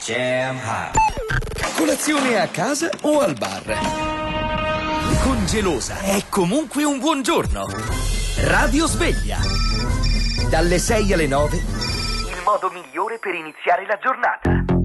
Jam hot. Colazione a casa o al bar? Con Gelosa è comunque un buon giorno. Radio Sveglia. Dalle 6 alle 9. Il modo migliore per iniziare la giornata.